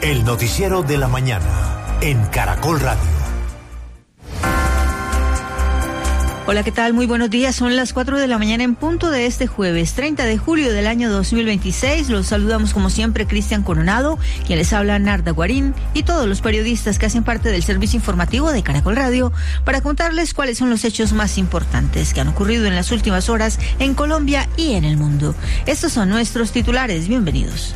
El noticiero de la mañana en Caracol Radio. Hola, ¿qué tal? Muy buenos días. Son las 4 de la mañana en punto de este jueves 30 de julio del año 2026. Los saludamos como siempre Cristian Coronado, quien les habla Narda Guarín, y todos los periodistas que hacen parte del servicio informativo de Caracol Radio para contarles cuáles son los hechos más importantes que han ocurrido en las últimas horas en Colombia y en el mundo. Estos son nuestros titulares. Bienvenidos.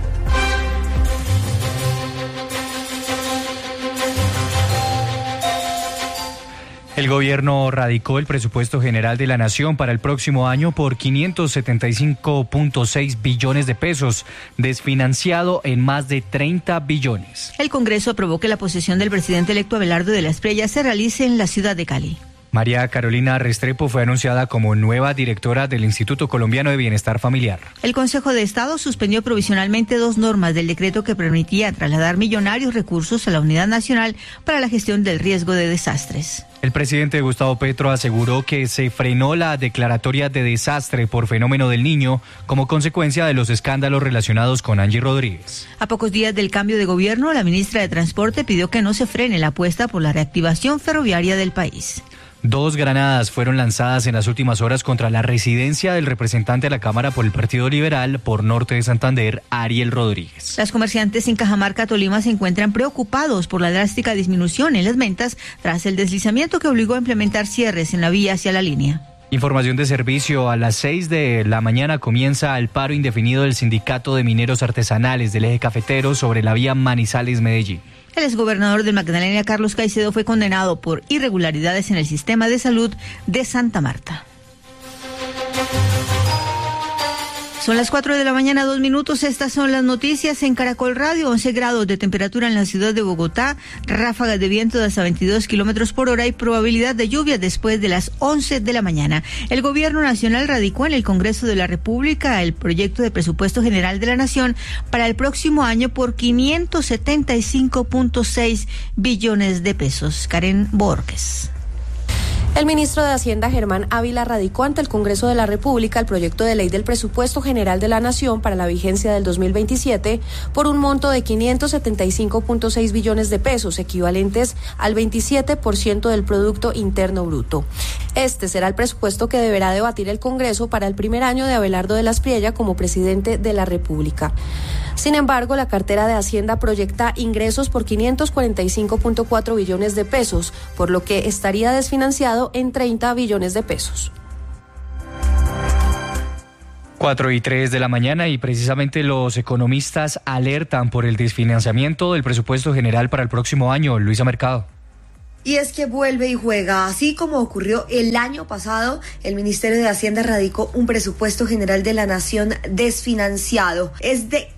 El gobierno radicó el presupuesto general de la Nación para el próximo año por 575.6 billones de pesos, desfinanciado en más de 30 billones. El Congreso aprobó que la posesión del presidente electo Abelardo de la Espriella se realice en la ciudad de Cali. María Carolina Restrepo fue anunciada como nueva directora del Instituto Colombiano de Bienestar Familiar. El Consejo de Estado suspendió provisionalmente 2 normas del decreto que permitía trasladar millonarios recursos a la Unidad Nacional para la Gestión del Riesgo de Desastres. El presidente Gustavo Petro aseguró que se frenó la declaratoria de desastre por fenómeno del Niño como consecuencia de los escándalos relacionados con Angie Rodríguez. A pocos días del cambio de gobierno, la ministra de Transporte pidió que no se frene la apuesta por la reactivación ferroviaria del país. 2 granadas fueron lanzadas en las últimas horas contra la residencia del representante de la Cámara por el Partido Liberal por Norte de Santander, Ariel Rodríguez. Los comerciantes en Cajamarca, Tolima, se encuentran preocupados por la drástica disminución en las ventas tras el deslizamiento que obligó a implementar cierres en la vía hacia la línea. Información de servicio: a las 6 de la mañana comienza el paro indefinido del Sindicato de Mineros Artesanales del Eje Cafetero sobre la vía Manizales-Medellín. El exgobernador del Magdalena, Carlos Caicedo, fue condenado por irregularidades en el sistema de salud de Santa Marta. Son las 4 de la mañana, 2 minutos. Estas son las noticias en Caracol Radio. 11 grados de temperatura en la ciudad de Bogotá, ráfagas de viento de hasta 22 kilómetros por hora y probabilidad de lluvia después de las 11 de la mañana. El gobierno nacional radicó en el Congreso de la República el proyecto de presupuesto general de la Nación para el próximo año por 575.6 billones de pesos. Karen Borges. El ministro de Hacienda, Germán Ávila, radicó ante el Congreso de la República el proyecto de ley del presupuesto general de la Nación para la vigencia del 2027 por un monto de 575.6 billones de pesos, equivalentes al 27% del Producto Interno Bruto. Este será el presupuesto que deberá debatir el Congreso para el primer año de Abelardo de la Espriella como presidente de la República. Sin embargo, la cartera de Hacienda proyecta ingresos por 545.4 billones de pesos, por lo que estaría desfinanciado en 30 billones de pesos. 4:03 de la mañana y precisamente los economistas alertan por el desfinanciamiento del presupuesto general para el próximo año. Luisa Mercado. Y es que vuelve y juega. Así como ocurrió el año pasado, el Ministerio de Hacienda radicó un presupuesto general de la Nación desfinanciado. Es de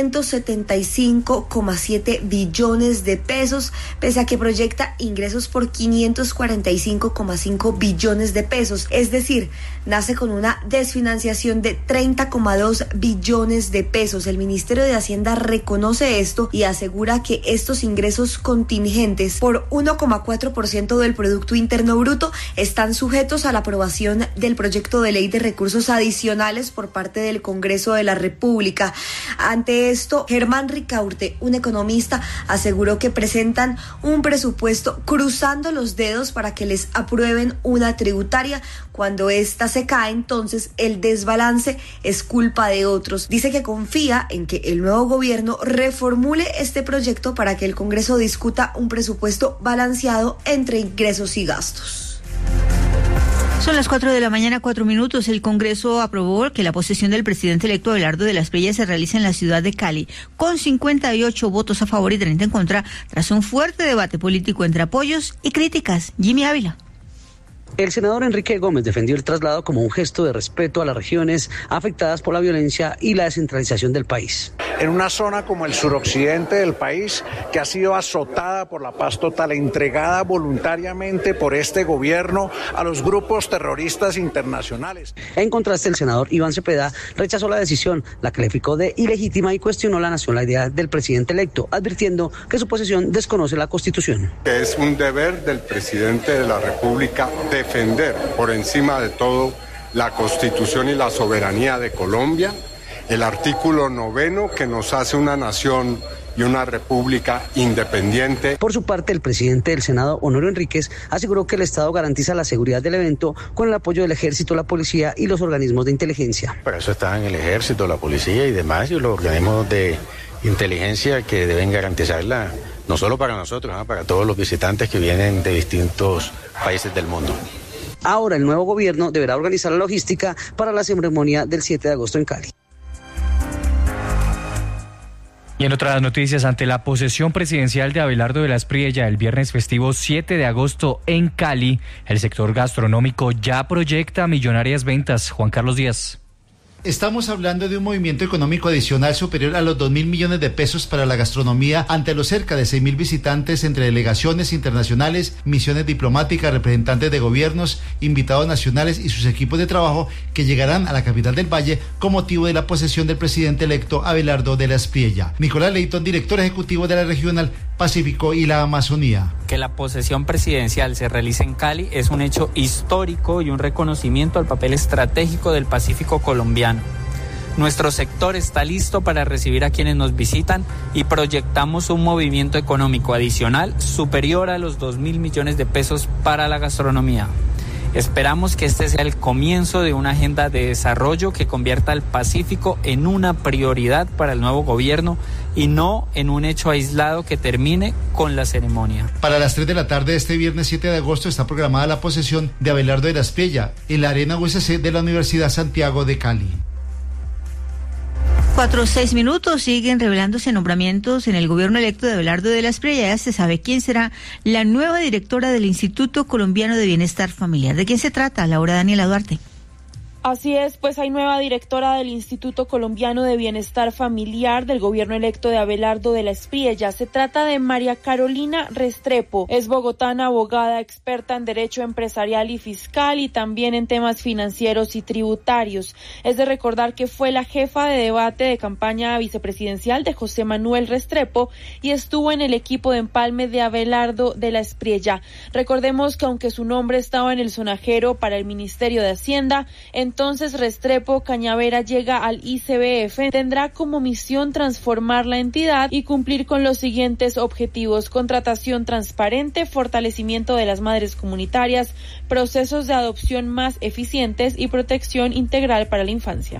575,7 billones de pesos, pese a que proyecta ingresos por 545,5 billones de pesos. Es decir, nace con una desfinanciación de 30,2 billones de pesos. El Ministerio de Hacienda reconoce esto y asegura que estos ingresos contingentes por 1,4% del Producto Interno Bruto están sujetos a la aprobación del proyecto de ley de recursos adicionales por parte del Congreso de la República. Ante esto, Germán Ricaurte, un economista, aseguró que presentan un presupuesto cruzando los dedos para que les aprueben una tributaria. Cuando ésta se cae, entonces el desbalance es culpa de otros. Dice que confía en que el nuevo gobierno reformule este proyecto para que el Congreso discuta un presupuesto balanceado entre ingresos y gastos. Son las 4 de la mañana, 4 minutos. El Congreso aprobó que la posesión del presidente electo Abelardo de la Espriella se realice en la ciudad de Cali, con 58 votos a favor y 30 en contra, tras un fuerte debate político entre apoyos y críticas. Jimmy Ávila. El senador Enrique Gómez defendió el traslado como un gesto de respeto a las regiones afectadas por la violencia y la descentralización del país. En una zona como el suroccidente del país, que ha sido azotada por la paz total, entregada voluntariamente por este gobierno a los grupos terroristas internacionales. En contraste, el senador Iván Cepeda rechazó la decisión, la calificó de ilegítima y cuestionó la nacionalidad del presidente electo, advirtiendo que su posesión desconoce la Constitución. Es un deber del presidente de la República defender por encima de todo la Constitución y la soberanía de Colombia, el artículo 9 que nos hace una nación y una república independiente. Por su parte, el presidente del Senado, Honorio Enríquez, aseguró que el Estado garantiza la seguridad del evento con el apoyo del Ejército, la Policía y los organismos de inteligencia. Para eso están el Ejército, la Policía y demás, y los organismos de inteligencia que deben garantizarla, no solo para nosotros, para todos los visitantes que vienen de distintos países del mundo. Ahora el nuevo gobierno deberá organizar la logística para la ceremonia del 7 de agosto en Cali. Y en otras noticias, ante la posesión presidencial de Abelardo de la Espriella el viernes festivo 7 de agosto en Cali, el sector gastronómico ya proyecta millonarias ventas. Juan Carlos Díaz. Estamos hablando de un movimiento económico adicional superior a los 2.000 millones de pesos para la gastronomía ante los cerca de 6.000 visitantes entre delegaciones internacionales, misiones diplomáticas, representantes de gobiernos, invitados nacionales y sus equipos de trabajo que llegarán a la capital del Valle con motivo de la posesión del presidente electo Abelardo de la Espriella. Nicolás Leighton, director ejecutivo de la Regional Pacífico y la Amazonía. Que la posesión presidencial se realice en Cali es un hecho histórico y un reconocimiento al papel estratégico del Pacífico colombiano. Nuestro sector está listo para recibir a quienes nos visitan y proyectamos un movimiento económico adicional superior a los 2.000 millones de pesos para la gastronomía. Esperamos que este sea el comienzo de una agenda de desarrollo que convierta al Pacífico en una prioridad para el nuevo gobierno y no en un hecho aislado que termine con la ceremonia. Para las 3 de la tarde de este viernes 7 de agosto está programada la posesión de Abelardo de la Espriella en la Arena USC de la Universidad Santiago de Cali. 4-6 minutos, siguen revelándose nombramientos en el gobierno electo de Abelardo de la Espriella. Ya se sabe quién será la nueva directora del Instituto Colombiano de Bienestar Familiar. ¿De quién se trata? Laura Daniela Duarte. Así es, pues hay nueva directora del Instituto Colombiano de Bienestar Familiar del gobierno electo de Abelardo de la Espriella. Se trata de María Carolina Restrepo. Es bogotana, abogada, experta en derecho empresarial y fiscal y también en temas financieros y tributarios. Es de recordar que fue la jefa de debate de campaña vicepresidencial de José Manuel Restrepo y estuvo en el equipo de empalme de Abelardo de la Espriella. Recordemos que aunque su nombre estaba en el sonajero para el Ministerio de Hacienda, entonces Restrepo Cañavera llega al ICBF, tendrá como misión transformar la entidad y cumplir con los siguientes objetivos: contratación transparente, fortalecimiento de las madres comunitarias, procesos de adopción más eficientes y protección integral para la infancia.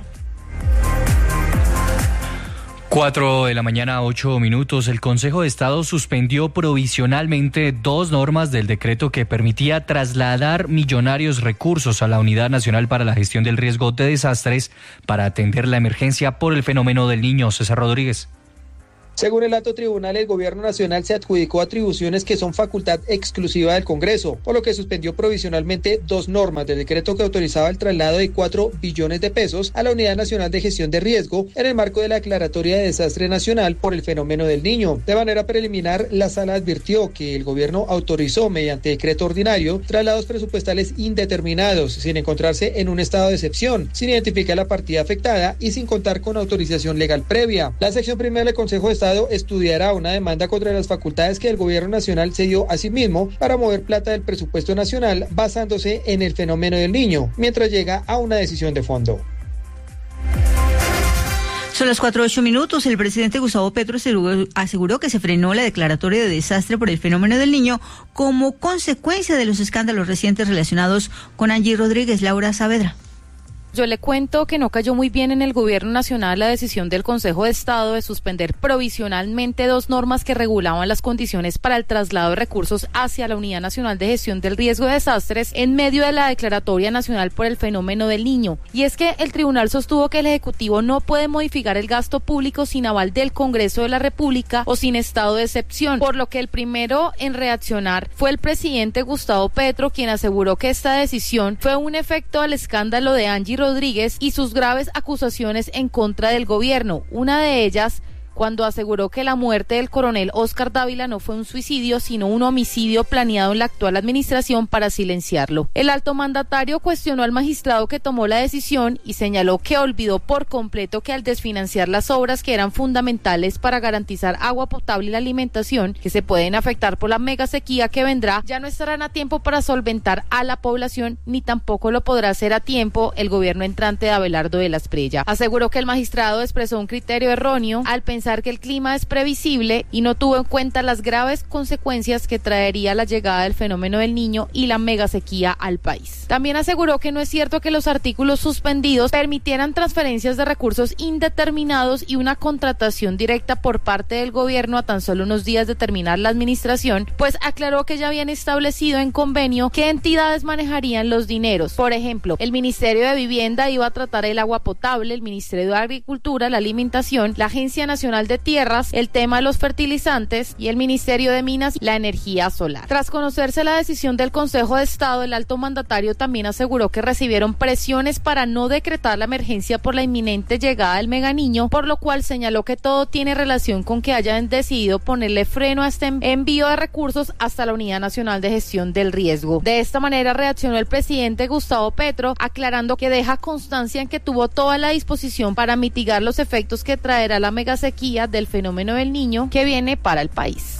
4 de la mañana, 8 minutos. El Consejo de Estado suspendió provisionalmente 2 normas del decreto que permitía trasladar millonarios recursos a la Unidad Nacional para la Gestión del Riesgo de Desastres para atender la emergencia por el fenómeno del Niño. César Rodríguez. Según el alto tribunal, el gobierno nacional se adjudicó atribuciones que son facultad exclusiva del Congreso, por lo que suspendió provisionalmente 2 normas del decreto que autorizaba el traslado de 4 billones de pesos a la Unidad Nacional de Gestión de Riesgo en el marco de la declaratoria de desastre nacional por el fenómeno del Niño. De manera preliminar, la sala advirtió que el gobierno autorizó mediante decreto ordinario traslados presupuestales indeterminados, sin encontrarse en un estado de excepción, sin identificar la partida afectada y sin contar con autorización legal previa. La sección primera del Consejo de Estado estudiará una demanda contra las facultades que el gobierno nacional se dio a sí mismo para mover plata del presupuesto nacional basándose en el fenómeno del Niño, mientras llega a una decisión de fondo. Son las 4:08 minutos. El presidente Gustavo Petro aseguró que se frenó la declaratoria de desastre por el fenómeno del Niño como consecuencia de los escándalos recientes relacionados con Angie Rodríguez. Laura Saavedra. Yo le cuento que no cayó muy bien en el gobierno nacional la decisión del Consejo de Estado de suspender provisionalmente 2 normas que regulaban las condiciones para el traslado de recursos hacia la Unidad Nacional de Gestión del Riesgo de Desastres en medio de la Declaratoria Nacional por el Fenómeno del Niño. Y es que el tribunal sostuvo que el Ejecutivo no puede modificar el gasto público sin aval del Congreso de la República o sin estado de excepción, por lo que el primero en reaccionar fue el presidente Gustavo Petro, quien aseguró que esta decisión fue un efecto al escándalo de Angie Rodríguez y sus graves acusaciones en contra del gobierno. Una de ellas, cuando aseguró que la muerte del coronel Óscar Dávila no fue un suicidio, sino un homicidio planeado en la actual administración para silenciarlo. El alto mandatario cuestionó al magistrado que tomó la decisión y señaló que olvidó por completo que al desfinanciar las obras que eran fundamentales para garantizar agua potable y la alimentación, que se pueden afectar por la mega sequía que vendrá, ya no estarán a tiempo para solventar a la población, ni tampoco lo podrá hacer a tiempo el gobierno entrante de Abelardo de la Espriella. Aseguró que el magistrado expresó un criterio erróneo al pensar pensar que el clima es previsible y no tuvo en cuenta las graves consecuencias que traería la llegada del fenómeno del Niño y la megasequía al país. También aseguró que no es cierto que los artículos suspendidos permitieran transferencias de recursos indeterminados y una contratación directa por parte del gobierno a tan solo unos días de terminar la administración, pues aclaró que ya habían establecido en convenio qué entidades manejarían los dineros. Por ejemplo, el Ministerio de Vivienda iba a tratar el agua potable, el Ministerio de Agricultura, la alimentación, la Agencia Nacional de Tierras, el tema de los fertilizantes y el Ministerio de Minas, la energía solar. Tras conocerse la decisión del Consejo de Estado, el alto mandatario también aseguró que recibieron presiones para no decretar la emergencia por la inminente llegada del Meganiño, por lo cual señaló que todo tiene relación con que hayan decidido ponerle freno a este envío de recursos hasta la Unidad Nacional de Gestión del Riesgo. De esta manera reaccionó el presidente Gustavo Petro, aclarando que deja constancia en que tuvo toda la disposición para mitigar los efectos que traerá la megasequía del fenómeno del Niño que viene para el país.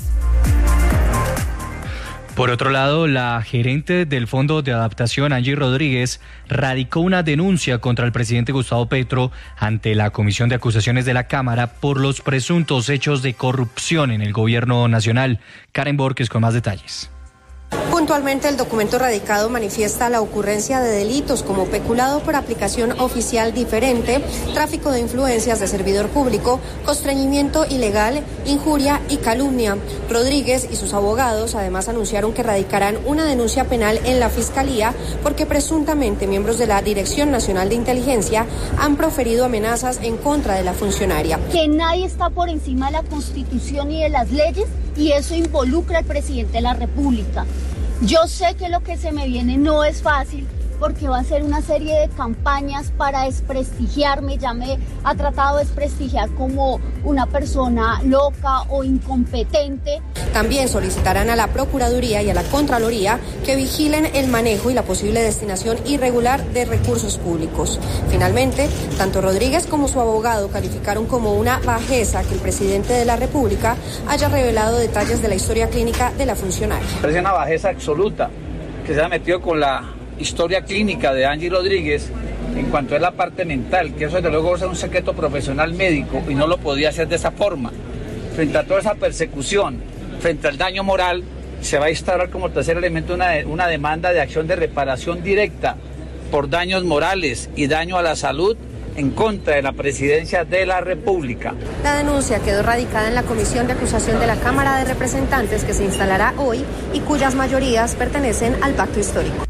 Por otro lado, la gerente del Fondo de Adaptación, Angie Rodríguez, radicó una denuncia contra el presidente Gustavo Petro ante la Comisión de Acusaciones de la Cámara por los presuntos hechos de corrupción en el gobierno nacional. Karen Borges con más detalles. Puntualmente, el documento radicado manifiesta la ocurrencia de delitos como peculado por aplicación oficial diferente, tráfico de influencias de servidor público, constreñimiento ilegal, injuria y calumnia. Rodríguez y sus abogados además anunciaron que radicarán una denuncia penal en la Fiscalía porque presuntamente miembros de la Dirección Nacional de Inteligencia han proferido amenazas en contra de la funcionaria. Que nadie está por encima de la Constitución y de las leyes, y eso involucra al presidente de la República. Yo sé que lo que se me viene no es fácil, porque va a ser una serie de campañas para desprestigiarme. Ya me ha tratado de desprestigiar como una persona loca o incompetente. También solicitarán a la Procuraduría y a la Contraloría que vigilen el manejo y la posible destinación irregular de recursos públicos. Finalmente, tanto Rodríguez como su abogado calificaron como una bajeza que el presidente de la República haya revelado detalles de la historia clínica de la funcionaria. Es una bajeza absoluta que se ha metido con la historia clínica de Angie Rodríguez en cuanto a la parte mental, que eso desde luego es un secreto profesional médico y no lo podía hacer de esa forma. Frente a toda esa persecución, frente al daño moral, se va a instaurar como tercer elemento una demanda de acción de reparación directa por daños morales y daño a la salud en contra de la Presidencia de la República. La denuncia quedó radicada en la Comisión de Acusación de la Cámara de Representantes, que se instalará hoy y cuyas mayorías pertenecen al pacto histórico.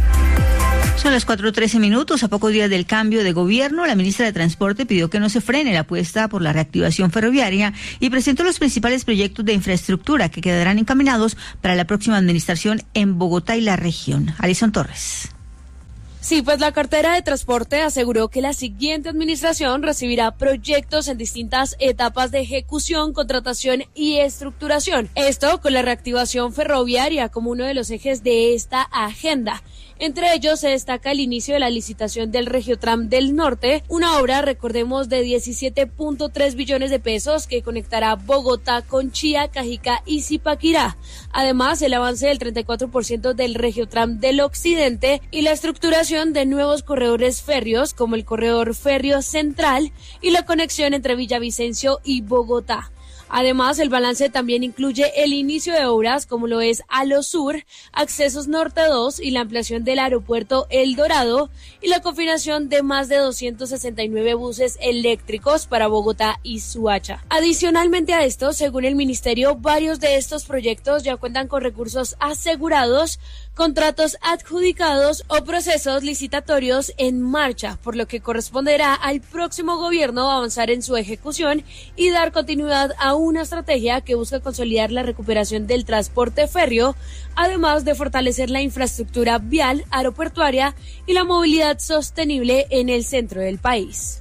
Son las 4:13. A pocos días del cambio de gobierno, la ministra de Transporte pidió que no se frene la apuesta por la reactivación ferroviaria y presentó los principales proyectos de infraestructura que quedarán encaminados para la próxima administración en Bogotá y la región. Alison Torres. Sí, pues la cartera de transporte aseguró que la siguiente administración recibirá proyectos en distintas etapas de ejecución, contratación y estructuración. Esto con la reactivación ferroviaria como uno de los ejes de esta agenda. Entre ellos se destaca el inicio de la licitación del Regiotram del Norte, una obra, recordemos, de 17.3 billones de pesos que conectará Bogotá con Chía, Cajicá y Zipaquirá. Además, el avance del 34% del Regiotram del Occidente y la estructuración de nuevos corredores férreos como el corredor férreo central y la conexión entre Villavicencio y Bogotá. Además, el balance también incluye el inicio de obras como lo es Alo Sur, Accesos Norte 2 y la ampliación del aeropuerto El Dorado y la confinación de más de 269 buses eléctricos para Bogotá y Suacha. Adicionalmente a esto, según el ministerio, varios de estos proyectos ya cuentan con recursos asegurados, contratos adjudicados o procesos licitatorios en marcha, por lo que corresponderá al próximo gobierno avanzar en su ejecución y dar continuidad a una estrategia que busca consolidar la recuperación del transporte férreo, además de fortalecer la infraestructura vial, aeroportuaria y la movilidad sostenible en el centro del país.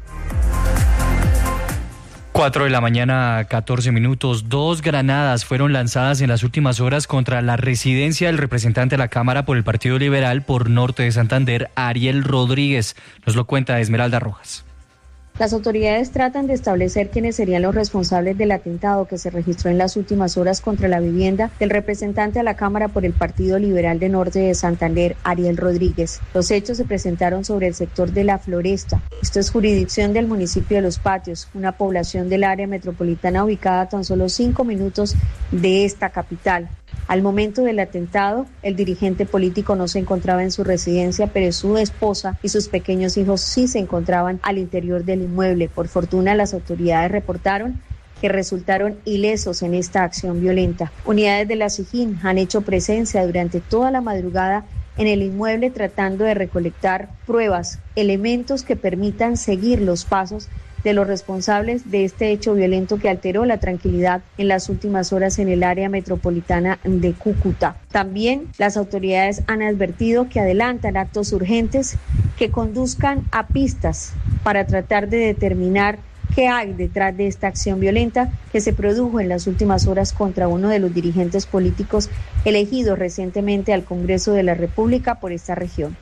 4:14 a.m. 2 granadas fueron lanzadas en las últimas horas contra la residencia del representante de la Cámara por el Partido Liberal por Norte de Santander, Ariel Rodríguez. Nos lo cuenta Esmeralda Rojas. Las autoridades tratan de establecer quiénes serían los responsables del atentado que se registró en las últimas horas contra la vivienda del representante a la Cámara por el Partido Liberal de Norte de Santander, Ariel Rodríguez. Los hechos se presentaron sobre el sector de La Floresta. Esto es jurisdicción del municipio de Los Patios, una población del área metropolitana ubicada a tan solo 5 minutos de esta capital. Al momento del atentado, el dirigente político no se encontraba en su residencia, pero su esposa y sus pequeños hijos sí se encontraban al interior del inmueble. Por fortuna, las autoridades reportaron que resultaron ilesos en esta acción violenta. Unidades de la SIJIN han hecho presencia durante toda la madrugada en el inmueble tratando de recolectar pruebas, elementos que permitan seguir los pasos de los responsables de este hecho violento que alteró la tranquilidad en las últimas horas en el área metropolitana de Cúcuta. También las autoridades han advertido que adelantan actos urgentes que conduzcan a pistas para tratar de determinar qué hay detrás de esta acción violenta que se produjo en las últimas horas contra uno de los dirigentes políticos elegidos recientemente al Congreso de la República por esta región.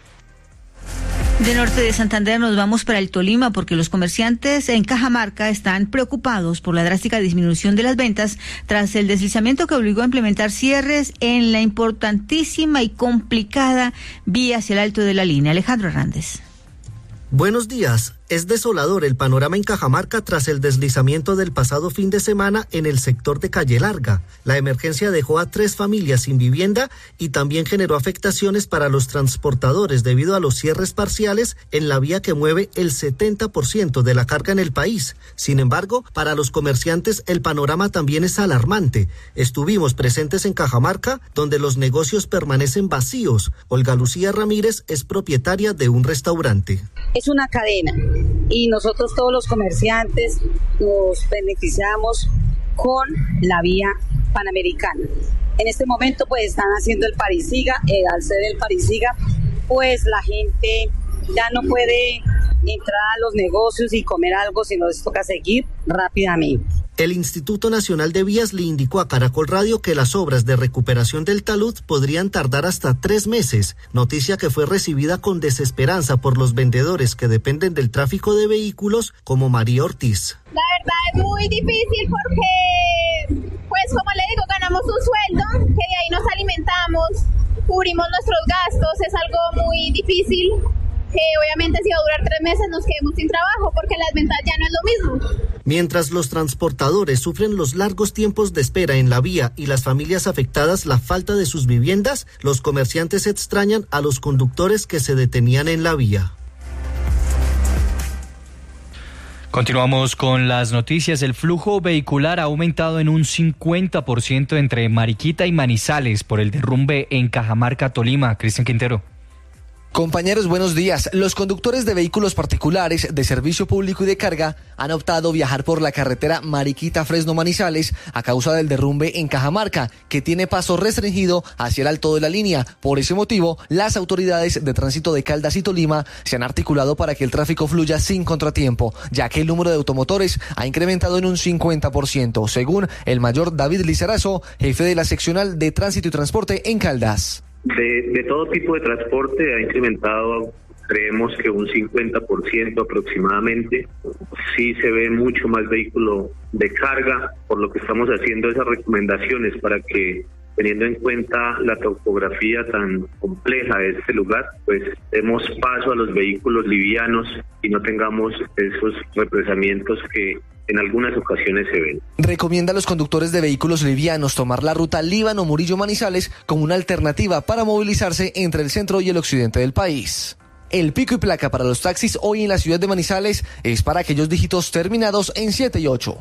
De norte de Santander nos vamos para el Tolima porque los comerciantes en Cajamarca están preocupados por la drástica disminución de las ventas tras el deslizamiento que obligó a implementar cierres en la importantísima y complicada vía hacia el Alto de la Línea. Alejandro Hernández. Buenos días. Es desolador el panorama en Cajamarca tras el deslizamiento del pasado fin de semana en el sector de Calle Larga. La emergencia dejó a 3 familias sin vivienda y también generó afectaciones para los transportadores debido a los cierres parciales en la vía que mueve el 70% de la carga en el país. Sin embargo, para los comerciantes el panorama también es alarmante. Estuvimos presentes en Cajamarca, donde los negocios permanecen vacíos. Olga Lucía Ramírez es propietaria de un restaurante. Es una cadena. Y nosotros todos los comerciantes nos beneficiamos con la vía panamericana. En este momento pues están haciendo el Parisiga, al ser el Parisiga pues la gente ya no puede entrar a los negocios y comer algo, sino les toca seguir rápidamente. El Instituto Nacional de Vías le indicó a Caracol Radio que las obras de recuperación del talud podrían tardar hasta 3 meses, noticia que fue recibida con desesperanza por los vendedores que dependen del tráfico de vehículos, como María Ortiz. La verdad es muy difícil porque, pues como le digo, ganamos un sueldo, que de ahí nos alimentamos, cubrimos nuestros gastos, es algo muy difícil. Que obviamente si va a durar 3 meses nos quedemos sin trabajo porque las ventas ya no es lo mismo. Mientras los transportadores sufren los largos tiempos de espera en la vía y las familias afectadas la falta de sus viviendas, los comerciantes extrañan a los conductores que se detenían en la vía. Continuamos con las noticias. El flujo vehicular ha aumentado en un 50% entre Mariquita y Manizales por el derrumbe en Cajamarca, Tolima. Cristian Quintero. Compañeros, buenos días. Los conductores de vehículos particulares de servicio público y de carga han optado viajar por la carretera Mariquita-Fresno-Manizales a causa del derrumbe en Cajamarca, que tiene paso restringido hacia el Alto de la Línea. Por ese motivo, las autoridades de tránsito de Caldas y Tolima se han articulado para que el tráfico fluya sin contratiempo, ya que el número de automotores ha incrementado en un 50%, según el mayor David Lizarazo, jefe de la seccional de Tránsito y Transporte en Caldas. De todo tipo de transporte ha incrementado, creemos que un 50% aproximadamente. Sí se ve mucho más vehículo de carga, por lo que estamos haciendo esas recomendaciones para que, teniendo en cuenta la topografía tan compleja de este lugar, pues demos paso a los vehículos livianos y no tengamos esos represamientos que en algunas ocasiones se ven. Recomienda a los conductores de vehículos livianos tomar la ruta Líbano-Murillo-Manizales como una alternativa para movilizarse entre el centro y el occidente del país. El pico y placa para los taxis hoy en la ciudad de Manizales es para aquellos dígitos terminados en 7 y 8.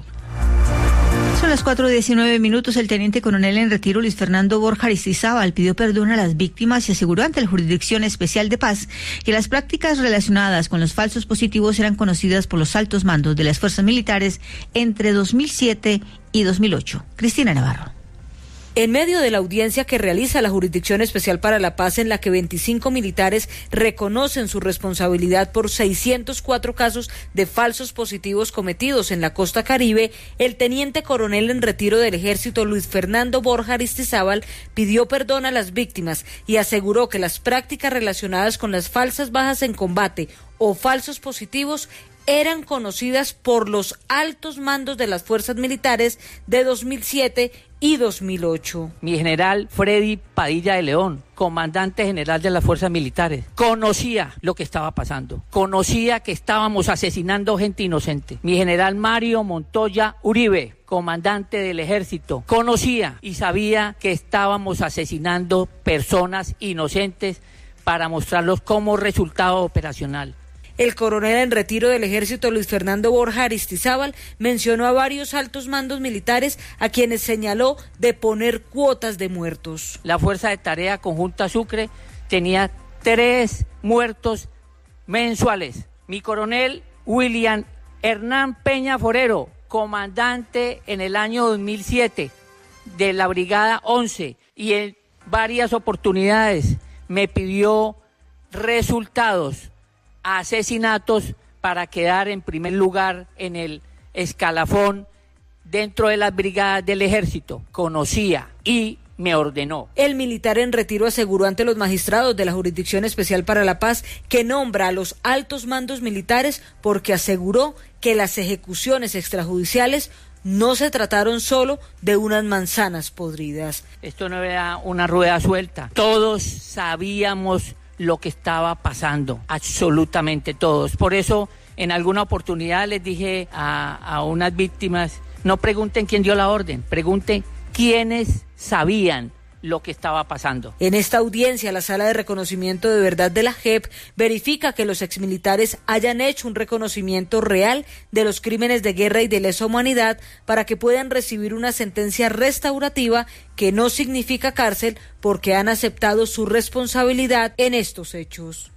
Son las 4:19. El teniente coronel en retiro Luis Fernando Borja Aristizábal pidió perdón a las víctimas y aseguró ante la Jurisdicción Especial de Paz que las prácticas relacionadas con los falsos positivos eran conocidas por los altos mandos de las fuerzas militares entre 2007 y 2008. Cristina Navarro. En medio de la audiencia que realiza la Jurisdicción Especial para la Paz, en la que 25 militares reconocen su responsabilidad por 604 casos de falsos positivos cometidos en la costa caribe, el teniente coronel en retiro del Ejército Luis Fernando Borja Aristizábal pidió perdón a las víctimas y aseguró que las prácticas relacionadas con las falsas bajas en combate o falsos positivos eran conocidas por los altos mandos de las fuerzas militares de 2007 y 2008. Mi general Freddy Padilla de León, comandante general de las fuerzas militares, conocía lo que estaba pasando, conocía que estábamos asesinando gente inocente. Mi general Mario Montoya Uribe, comandante del ejército, conocía y sabía que estábamos asesinando personas inocentes para mostrarlos como resultado operacional. El coronel en retiro del ejército Luis Fernando Borja Aristizábal mencionó a varios altos mandos militares a quienes señaló de poner cuotas de muertos. La Fuerza de Tarea Conjunta Sucre tenía 3 muertos mensuales. Mi coronel William Hernán Peña Forero, comandante en el año 2007 de la Brigada 11, y en varias oportunidades me pidió resultados, asesinatos, para quedar en primer lugar en el escalafón dentro de las brigadas del ejército. Conocía y me ordenó. El militar en retiro aseguró ante los magistrados de la Jurisdicción Especial para la Paz que nombra a los altos mandos militares porque aseguró que las ejecuciones extrajudiciales no se trataron solo de unas manzanas podridas. Esto no era una rueda suelta. Todos sabíamos lo que estaba pasando, absolutamente todos. Por eso, en alguna oportunidad les dije a unas víctimas, no pregunten quién dio la orden, pregunten quiénes sabían lo que estaba pasando. En esta audiencia, la Sala de Reconocimiento de Verdad de la JEP verifica que los exmilitares hayan hecho un reconocimiento real de los crímenes de guerra y de lesa humanidad para que puedan recibir una sentencia restaurativa que no significa cárcel porque han aceptado su responsabilidad en estos hechos.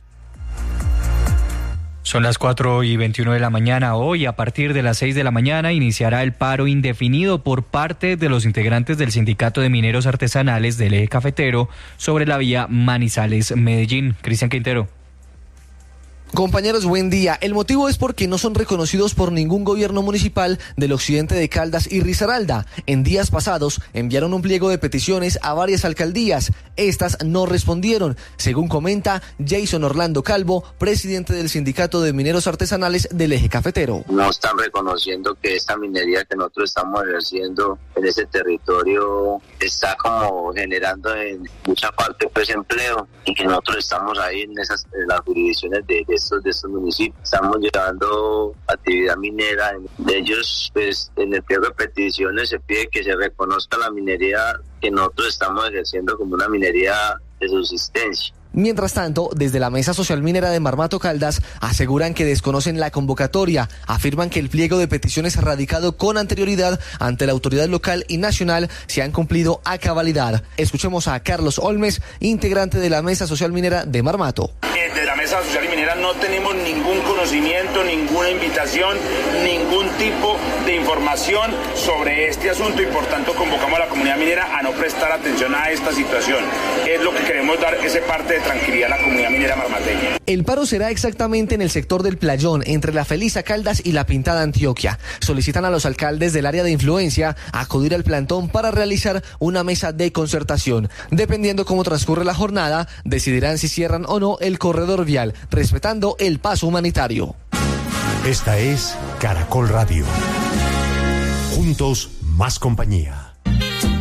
Son las 4:21 de la mañana. Hoy, a partir de las 6 de la mañana, iniciará el paro indefinido por parte de los integrantes del Sindicato de Mineros Artesanales del Eje Cafetero sobre la vía Manizales-Medellín. Cristian Quintero. Compañeros, buen día. El motivo es porque no son reconocidos por ningún gobierno municipal del occidente de Caldas y Risaralda. En días pasados enviaron un pliego de peticiones a varias alcaldías. Estas no respondieron, según comenta Jason Orlando Calvo, presidente del Sindicato de Mineros Artesanales del Eje Cafetero. No están reconociendo que esta minería que nosotros estamos ejerciendo en ese territorio está como generando en mucha parte pues empleo, y que nosotros estamos ahí en las jurisdicciones de estos municipios. Estamos llevando actividad minera. De ellos, pues, en el pliego de peticiones se pide que se reconozca la minería que nosotros estamos ejerciendo como una minería de subsistencia. Mientras tanto, desde la Mesa Social Minera de Marmato Caldas aseguran que desconocen la convocatoria, afirman que el pliego de peticiones radicado con anterioridad ante la autoridad local y nacional se han cumplido a cabalidad. Escuchemos a Carlos Olmes, integrante de la Mesa Social Minera de Marmato. De la Mesa Social y Minera no tenemos ningún conocimiento, ninguna invitación, ningún tipo de información sobre este asunto, y por tanto convocamos a la comunidad minera a no prestar atención a esta situación. Es lo que queremos dar, ese parte de tranquilidad a la comunidad minera marmateña. El paro será exactamente en el sector del Playón, entre la Felisa Caldas y la Pintada Antioquia. Solicitan a los alcaldes del área de influencia acudir al plantón para realizar una mesa de concertación. Dependiendo cómo transcurre la jornada, decidirán si cierran o no el corredor vial, respetando el paso humanitario. Esta es Caracol Radio. Juntos, más compañía.